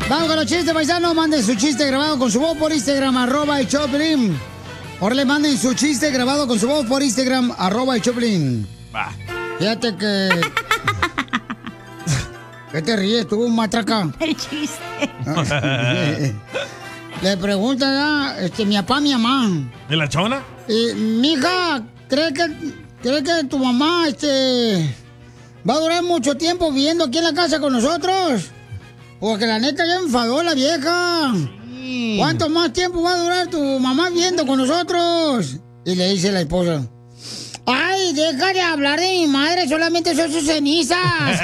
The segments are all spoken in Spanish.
Vamos con los chistes, paisanos. Manden su chiste grabado con su voz por Instagram, @el Choplin. Ahora le manden su chiste grabado con su voz por Instagram, @el Choplin. Va. Fíjate que... ¿Qué te ríes tú, matraca? El chiste. Le pregunta mi papá, mi mamá. ¿De la chona? Mija, ¿cree que tu mamá va a durar mucho tiempo viviendo aquí en la casa con nosotros? Porque la neta ya enfadó la vieja. Sí. ¿Cuánto más tiempo va a durar tu mamá viviendo con nosotros? Y le dice la esposa: ¡ay, deja de hablar de mi madre! Solamente son sus cenizas.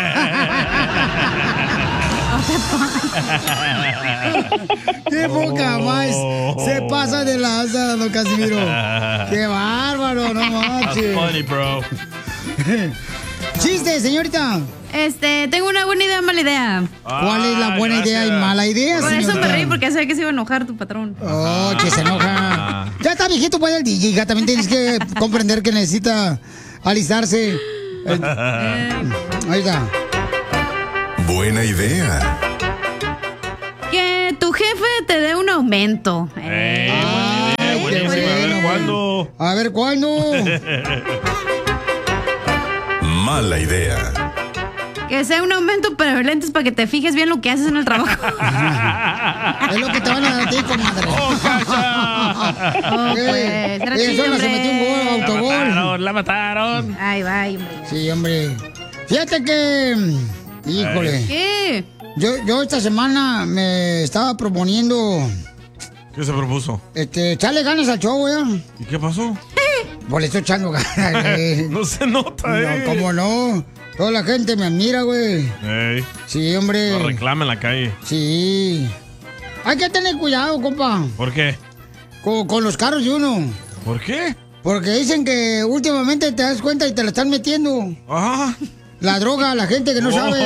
¡Qué poca más! Se pasa de lanza, don Casimiro. ¡Qué bárbaro! No manches. That's funny, bro. ¡Chiste, señorita! Tengo una buena idea, mala idea. ¿Cuál es la buena idea y mala idea, Por señorita? eso me reí, porque sabía que se iba a enojar tu patrón. Oh, que se enoja. Ya está viejito, pues, el DJ. Ya también tienes que comprender que necesita alistarse. Ahí está. Buena idea. Que tu jefe te dé un aumento. Buenísimo. A ver cuándo. A ver cuándo. Mala idea. Que sea un aumento, pero de lentes para que te fijes bien lo que haces en el trabajo. Es lo que te van a dar a ti, comadre. ¡Oh, Cacha! Oh, pues, era chiste, se hombre. metió un gol, autogol. La mataron. Ay, vaya, hombre. Sí, hombre. Fíjate que... Híjole. ¿Qué? Yo esta semana me estaba proponiendo... ¿Qué se propuso? Echarle ganas al show, ¿ya? ¿Y qué pasó? Pues le estoy echando ganas, No se nota, No, ¿cómo no? Toda la gente me admira, güey. Sí, hombre. Lo reclama en la calle. Sí. Hay que tener cuidado, compa. ¿Por qué? Con los carros de uno. ¿Por qué? Porque dicen que últimamente te das cuenta y te la están metiendo. Ajá. La droga, la gente que no sabe.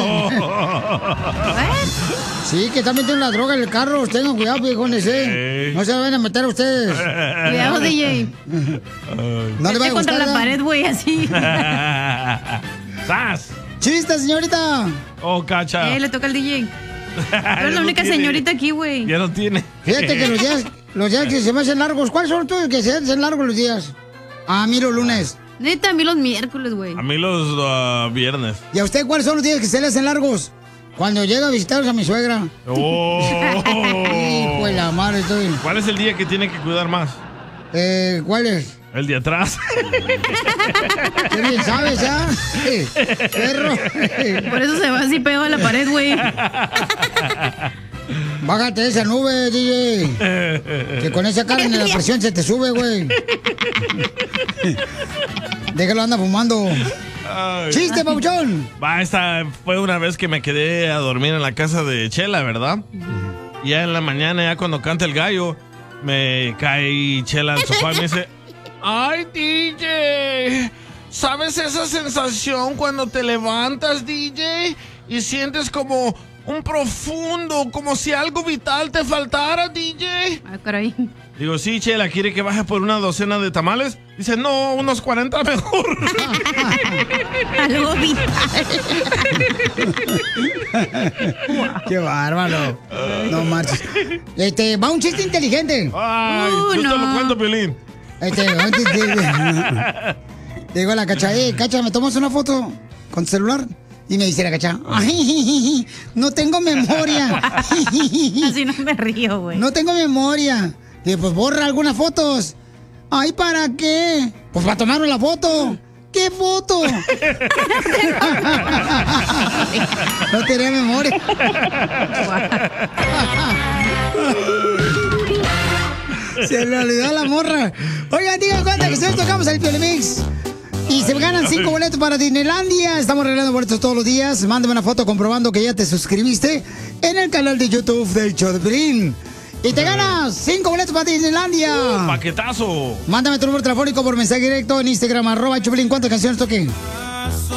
Sí, que están metiendo la droga en el carro. Tengan cuidado, viejones, No se vayan a meter a ustedes. Cuidado, DJ. No le vaya a contra gustar, la pared, güey, así. ¡Sas! ¡Chiste, señorita! ¡Oh, Cacha! Le toca al DJ. Eres la única señorita aquí, güey. Ya no tiene. Fíjate que los días que se me hacen largos, ¿cuáles son tuyos que se hacen largos los días? A mí los lunes. Neta, a mí los miércoles, güey. A mí los viernes. ¿Y a usted cuáles son los días que se le hacen largos? Cuando llega a visitarlos a mi suegra. ¡Oh! Hijo de la madre, estoy. ¿Cuál es el día que tiene que cuidar más? ¿Cuál es? El de atrás. ¿Qué bien sabes, ya? Perro. Por eso se va así pegado a la pared, güey. Bájate de esa nube, DJ. Que con esa carne la presión se te sube, güey. Déjalo, anda fumando. Ay. ¡Chiste, pauchón! Esta fue una vez que me quedé a dormir en la casa de Chela, ¿verdad? Y ya en la mañana, ya cuando canta el gallo, me cae Chela al sofá y me dice: ¡ay, DJ! ¿Sabes esa sensación cuando te levantas, DJ? Y sientes como un profundo, como si algo vital te faltara, DJ. Ah, caray. Digo, sí, Chela, ¿quiere que baje por una docena de tamales? Dice, no, unos 40 mejor. Algo vital. ¡Qué bárbaro! No marches. Va un chiste inteligente. Ay, yo te lo cuento, Piolín. Digo a la Cacha, Cacha, ¿me tomas una foto con tu celular? Y me dice la Cacha, ay, no tengo memoria. Así no me río, güey. No tengo memoria. Digo, pues borra algunas fotos. Ay, ¿para qué? Pues para tomarme la foto. ¿Qué foto? No tenía memoria. Se le olvidó la morra. Oigan, digan cuenta que si nos tocamos el Piolimix y se ganan 5 boletos para Disneylandia. Estamos regalando boletos todos los días. Mándame una foto comprobando que ya te suscribiste en el canal de YouTube del show de Piolín. Y te ganas 5 boletos para Disneylandia. ¡Paquetazo! Mándame tu número telefónico por mensaje directo en Instagram, @Choplin. ¿Cuántas canciones toqué?